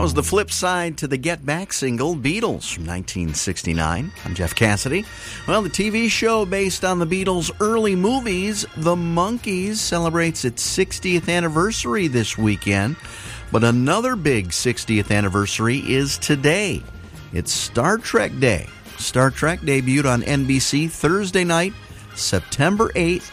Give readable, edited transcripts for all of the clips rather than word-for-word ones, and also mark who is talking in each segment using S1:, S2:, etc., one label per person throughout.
S1: was the flip side to the Get Back single, Beatles, from 1969. I'm Jeff Cassidy. Well, the TV show based on the Beatles' early movies, The Monkees, celebrates its 60th anniversary this weekend. But another big 60th anniversary is today. It's Star Trek Day. Star Trek debuted on NBC Thursday night, September 8th,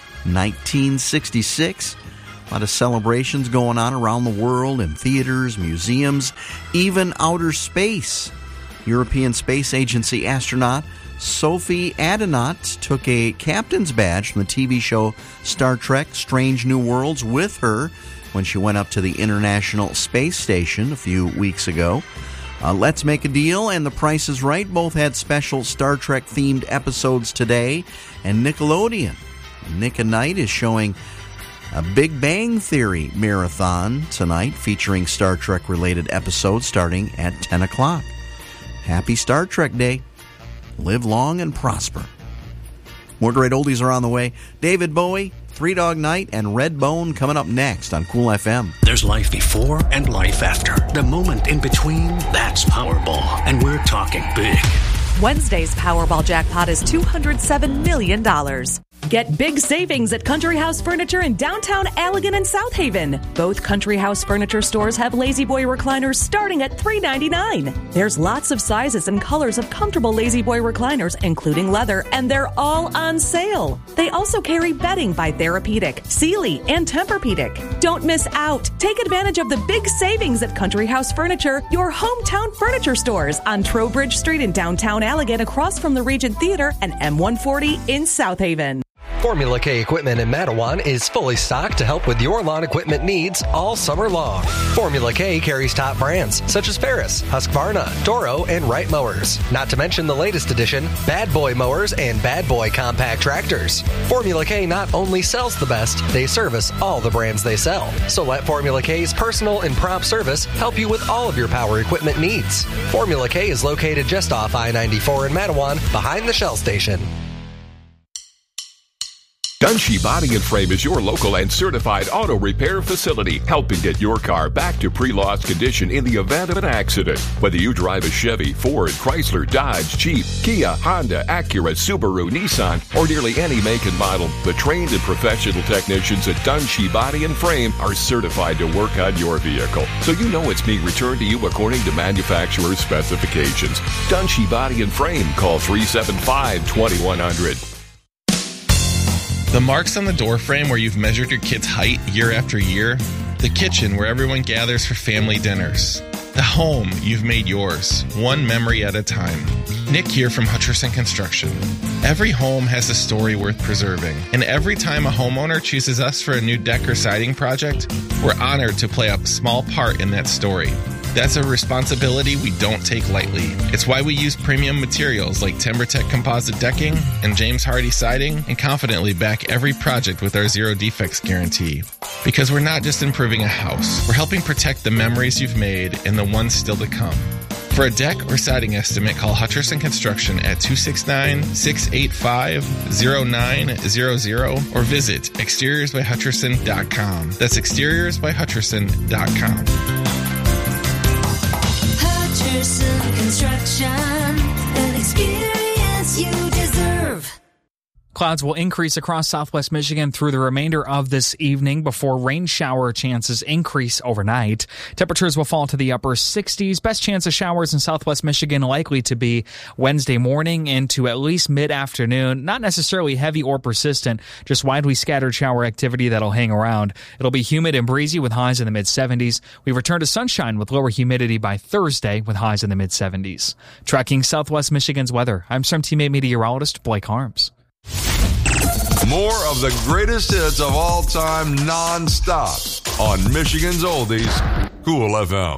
S1: 1966. A lot of celebrations going on around the world in theaters, museums, even outer space. European Space Agency astronaut Sophie Adenauer took a captain's badge from the TV show Star Trek Strange New Worlds with her when she went up to the International Space Station a few weeks ago. Let's Make a Deal and The Price is Right both had special Star Trek-themed episodes today. And Nickelodeon, Nick at Night, is showing a Big Bang Theory marathon tonight featuring Star Trek-related episodes starting at 10 o'clock. Happy Star Trek Day. Live long and prosper. More great oldies are on the way. David Bowie, Three Dog Night, and Redbone coming up next on Cool FM.
S2: There's life before and life after. The moment in between, that's Powerball. And we're talking big.
S3: Wednesday's Powerball jackpot is $207 million. Get big savings at Country House Furniture in downtown Allegan and South Haven. Both Country House Furniture stores have Lazy Boy recliners starting at $399. There's lots of sizes and colors of comfortable Lazy Boy recliners, including leather, and they're all on sale. They also carry bedding by Therapeutic, Sealy, and Tempur-Pedic. Don't miss out. Take advantage of the big savings at Country House Furniture, your hometown furniture stores on Trowbridge Street in downtown Allegan, across from the Regent Theater, and M140 in South Haven.
S4: Formula K Equipment in Mattawan is fully stocked to help with your lawn equipment needs all summer long. Formula K carries top brands such as Ferris, Husqvarna, Toro, and Wright mowers. Not to mention the latest edition, Bad Boy mowers and Bad Boy compact tractors. Formula K not only sells the best, they service all the brands they sell. So let Formula K's personal and prompt service help you with all of your power equipment needs. Formula K is located just off I-94 in Mattawan, behind the Shell station.
S5: Dunshee Body and Frame is your local and certified auto repair facility, helping get your car back to pre-loss condition in the event of an accident. Whether you drive a Chevy, Ford, Chrysler, Dodge, Jeep, Kia, Honda, Acura, Subaru, Nissan, or nearly any make and model, the trained and professional technicians at Dunshee Body and Frame are certified to work on your vehicle, so you know it's being returned to you according to manufacturer's specifications. Dunshee Body and Frame. Call 375-2100.
S6: The marks on the door frame where you've measured your kid's height year after year. The kitchen where everyone gathers for family dinners. The home you've made yours, one memory at a time. Nick here from Hutcherson Construction. Every home has a story worth preserving, and every time a homeowner chooses us for a new deck or siding project, we're honored to play a small part in that story. That's a responsibility we don't take lightly. It's why we use premium materials like TimberTech composite decking and James Hardie siding, and confidently back every project with our zero defects guarantee. Because we're not just improving a house, we're helping protect the memories you've made and the ones still to come. For a deck or siding estimate, call Hutcherson Construction at 269-685-0900 or visit exteriorsbyhutcherson.com. That's exteriorsbyhutcherson.com.
S7: Hutcherson Construction, an experience you deserve.
S8: Clouds will increase across southwest Michigan through the remainder of this evening before rain shower chances increase overnight. Temperatures will fall to the upper 60s. Best chance of showers in southwest Michigan likely to be Wednesday morning into at least mid-afternoon. Not necessarily heavy or persistent, just widely scattered shower activity that'll hang around. It'll be humid and breezy with highs in the mid-70s. We return to sunshine with lower humidity by Thursday with highs in the mid-70s. Tracking southwest Michigan's weather, I'm Storm Teammate meteorologist Blake Harms.
S9: More of the greatest hits of all time non-stop on Michigan's Oldies, Cool FM.